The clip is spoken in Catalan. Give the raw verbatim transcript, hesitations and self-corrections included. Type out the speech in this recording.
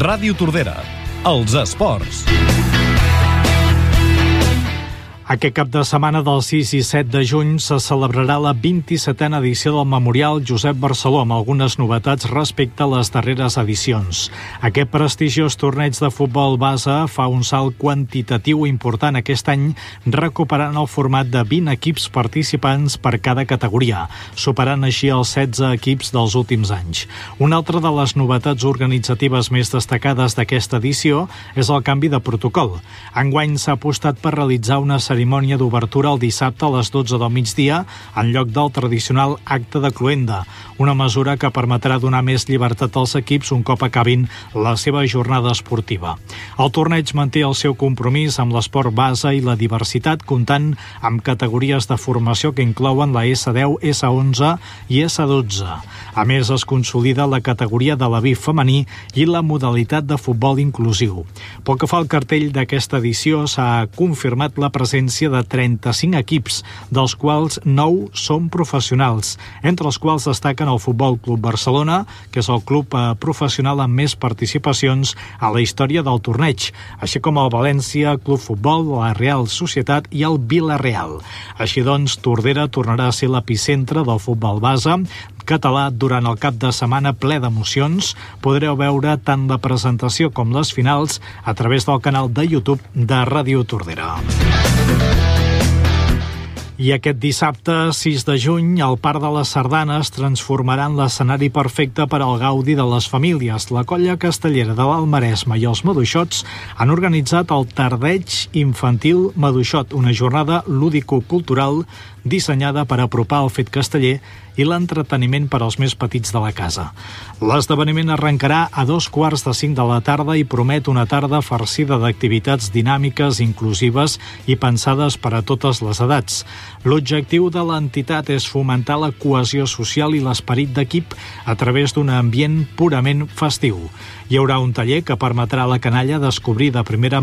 Ràdio Tordera, els esports. Aquest cap de setmana del sis i set de juny se celebrarà la vint-i-setena edició del Memorial Josep Barceló, amb algunes novetats respecte a les darreres edicions. Aquest prestigiós torneig de futbol base fa un salt quantitatiu important aquest any, recuperant el format de vint equips participants per cada categoria, superant així els setze equips dels últims anys. Una altra de les novetats organitzatives més destacades d'aquesta edició és el canvi de protocol. Enguany s'ha apostat per realitzar una cerimònia d'obertura el dissabte a les dotze del migdia en lloc del tradicional acte de cloenda, una mesura que permetrà donar més llibertat als equips un cop acabin la seva jornada esportiva. El torneig manté el seu compromís amb l'esport base i la diversitat, comptant amb categories de formació que inclouen la essa deu, essa onze i essa dotze. A més, es consolida la categoria de l'A V I F femení i la modalitat de futbol inclusiu. Pel que fa al cartell d'aquesta edició, s'ha confirmat la presència de trenta-cinc equips, dels quals nou són professionals, entre els quals destaquen el Futbol Club Barcelona, que és el club professional amb més participacions a la història del torneig, així com el València Club Futbol, la Real Societat i el Vila-real. Així doncs, Tordera tornarà a ser l'epicentre del futbol base català durant el cap de setmana ple d'emocions. Podreu veure tant la presentació com les finals a través del canal de YouTube de Ràdio Tordera. I aquest dissabte, sis de juny, el Parc de les Sardanes transformarà en l'escenari perfecte per al gaudi de les famílies. La colla castellera de l'Alt Maresme i els Maduixots han organitzat el Tardeig Infantil Maduixot, una jornada lúdico-cultural dissenyada per apropar el fet casteller i l'entreteniment per als més petits de la casa. L'esdeveniment arrencarà a dos quarts de cinc de la tarda i promet una tarda farcida d'activitats dinàmiques, inclusives i pensades per a totes les edats. L'objectiu de l'entitat és fomentar la cohesió social i l'esperit d'equip a través d'un ambient purament festiu. Hi haurà un taller que permetrà a la canalla descobrir de primera